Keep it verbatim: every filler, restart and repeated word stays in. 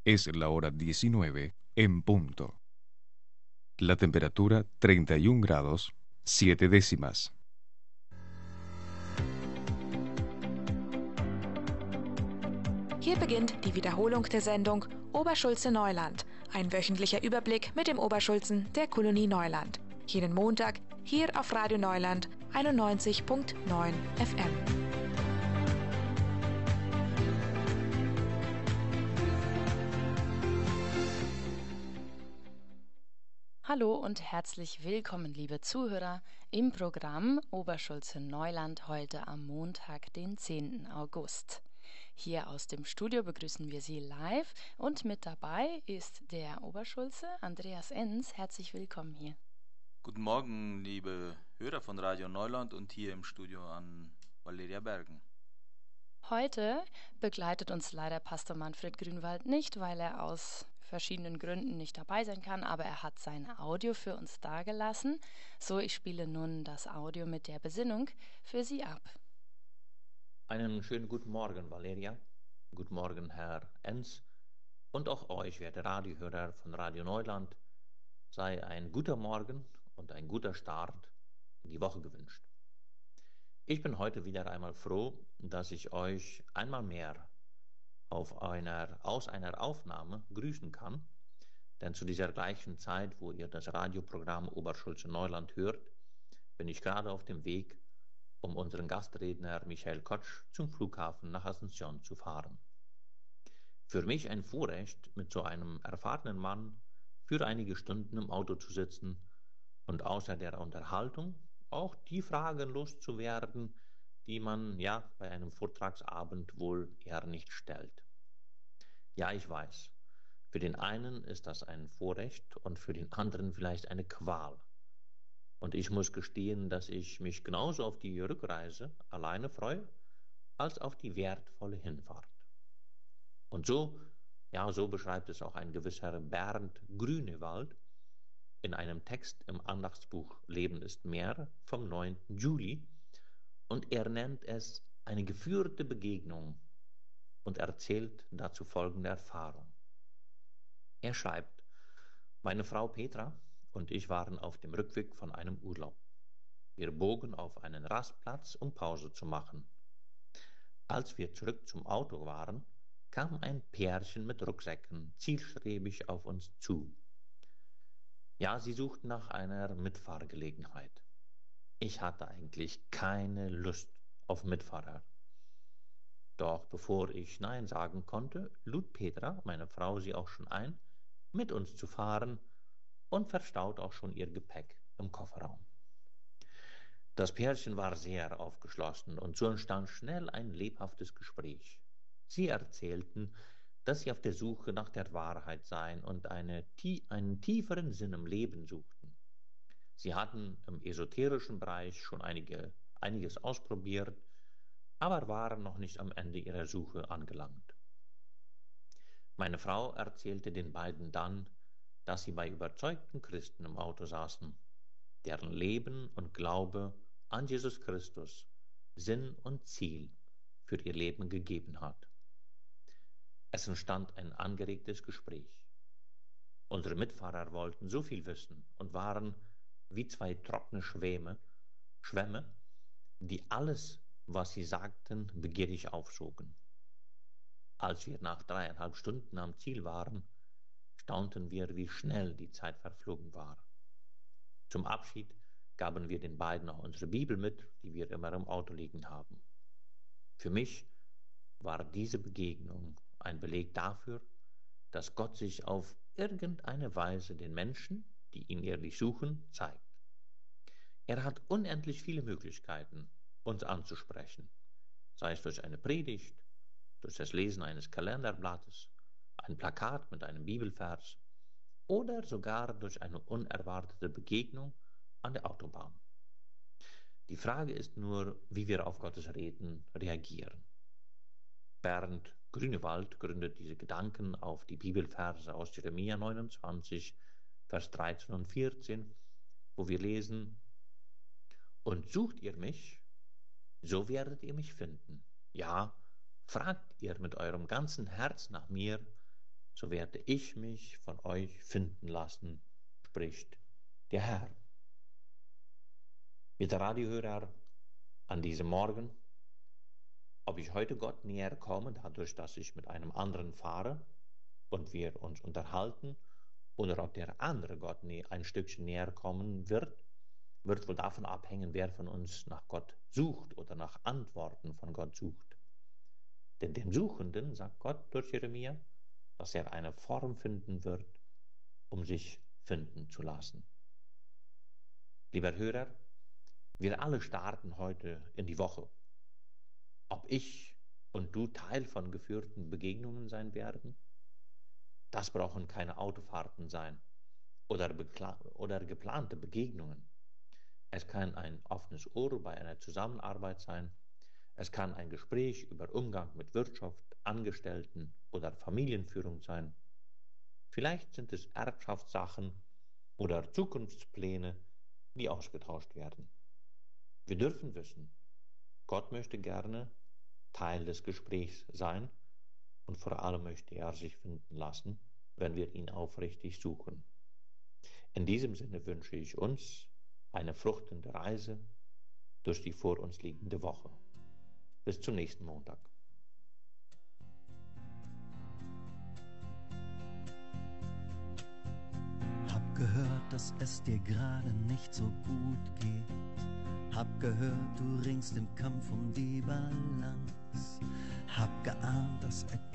Es la hora diecinueve en punto. La temperatura treinta y un grados, siete décimas. Hier beginnt die Wiederholung der Sendung Oberschulze Neuland, ein wöchentlicher Überblick mit dem Oberschulzen der Kolonie Neuland. Jeden Montag hier auf Radio Neuland einundneunzig Komma neun F M. Hallo und herzlich willkommen, liebe Zuhörer, im Programm Oberschulze Neuland heute am Montag, den zehnten August. Hier aus dem Studio begrüßen wir Sie live und mit dabei ist der Oberschulze Andreas Enns. Herzlich willkommen hier. Guten Morgen, liebe Hörer von Radio Neuland und hier im Studio an Valeria Bergen. Heute begleitet uns leider Pastor Manfred Grünwald nicht, weil er aus verschiedenen Gründen nicht dabei sein kann, aber er hat sein Audio für uns dagelassen. So, ich spiele nun das Audio mit der Besinnung für Sie ab. Einen schönen guten Morgen, Valeria. Guten Morgen, Herr Enns. Und auch euch, werte Radiohörer von Radio Neuland, sei ein guter Morgen und ein guter Start in die Woche gewünscht. Ich bin heute wieder einmal froh, dass ich euch einmal mehr auf einer, aus einer Aufnahme grüßen kann, denn zu dieser gleichen Zeit, wo ihr das Radioprogramm Oberschulze Neuland hört, bin ich gerade auf dem Weg, um unseren Gastredner Michael Kotsch zum Flughafen nach Asunción zu fahren. Für mich ein Vorrecht, mit so einem erfahrenen Mann für einige Stunden im Auto zu sitzen und außer der Unterhaltung auch die Fragen loszuwerden, die man ja bei einem Vortragsabend wohl eher nicht stellt. Ja, ich weiß, für den einen ist das ein Vorrecht und für den anderen vielleicht eine Qual. Und ich muss gestehen, dass ich mich genauso auf die Rückreise alleine freue, als auf die wertvolle Hinfahrt. Und so, ja, so beschreibt es auch ein gewisser Bernd Grünewald in einem Text im Andachtsbuch Leben ist mehr vom neunten Juli, und er nennt es eine geführte Begegnung und erzählt dazu folgende Erfahrung. Er schreibt: Meine Frau Petra und ich waren auf dem Rückweg von einem Urlaub. Wir bogen auf einen Rastplatz, um Pause zu machen. Als wir zurück zum Auto waren, kam ein Pärchen mit Rucksäcken zielstrebig auf uns zu. Ja, sie suchten nach einer Mitfahrgelegenheit. Ich hatte eigentlich keine Lust auf Mitfahrer. Doch bevor ich Nein sagen konnte, lud Petra, meine Frau, sie auch schon ein, mit uns zu fahren und verstaut auch schon ihr Gepäck im Kofferraum. Das Pärchen war sehr aufgeschlossen und so entstand schnell ein lebhaftes Gespräch. Sie erzählten, dass sie auf der Suche nach der Wahrheit seien und eine, einen tieferen Sinn im Leben suchten. Sie hatten im esoterischen Bereich schon einige, einiges ausprobiert, aber waren noch nicht am Ende ihrer Suche angelangt. Meine Frau erzählte den beiden dann, dass sie bei überzeugten Christen im Auto saßen, deren Leben und Glaube an Jesus Christus Sinn und Ziel für ihr Leben gegeben hat. Es entstand ein angeregtes Gespräch. Unsere Mitfahrer wollten so viel wissen und waren wie zwei trockene Schwämme, Schwämme, die alles, was sie sagten, begierig aufsogen. Als wir nach dreieinhalb Stunden am Ziel waren, staunten wir, wie schnell die Zeit verflogen war. Zum Abschied gaben wir den beiden auch unsere Bibel mit, die wir immer im Auto liegen haben. Für mich war diese Begegnung ein Beleg dafür, dass Gott sich auf irgendeine Weise den Menschen, die ihn ehrlich suchen, zeigt. Er hat unendlich viele Möglichkeiten, uns anzusprechen, sei es durch eine Predigt, durch das Lesen eines Kalenderblattes, ein Plakat mit einem Bibelvers oder sogar durch eine unerwartete Begegnung an der Autobahn. Die Frage ist nur, wie wir auf Gottes Reden reagieren. Bernd Grünewald gründet diese Gedanken auf die Bibelverse aus Jeremia neunundzwanzig, Vers dreizehn und vierzehn, wo wir lesen: Und sucht ihr mich, so werdet ihr mich finden. Ja, fragt ihr mit eurem ganzen Herz nach mir, so werde ich mich von euch finden lassen, spricht der Herr. Liebe Radiohörer, an diesem Morgen, ob ich heute Gott näher komme, dadurch, dass ich mit einem anderen fahre und wir uns unterhalten, oder ob der andere Gott ein Stückchen näher kommen wird, wird wohl davon abhängen, wer von uns nach Gott sucht oder nach Antworten von Gott sucht. Denn dem Suchenden sagt Gott durch Jeremia, dass er eine Form finden wird, um sich finden zu lassen. Lieber Hörer, wir alle starten heute in die Woche. Ob ich und du Teil von geführten Begegnungen sein werden? Das brauchen keine Autofahrten sein oder, oder geplante Begegnungen. Es kann ein offenes Ohr bei einer Zusammenarbeit sein. Es kann ein Gespräch über Umgang mit Wirtschaft, Angestellten oder Familienführung sein. Vielleicht sind es Erbschaftssachen oder Zukunftspläne, die ausgetauscht werden. Wir dürfen wissen, Gott möchte gerne Teil des Gesprächs sein und vor allem möchte er sich finden lassen, wenn wir ihn aufrichtig suchen. In diesem Sinne wünsche ich uns eine fruchtende Reise durch die vor uns liegende Woche. Bis zum nächsten Montag. Hab gehört, dass es dir gerade nicht so gut geht. Hab gehört, du ringst im Kampf um die Balance. Hab geahnt, dass etwas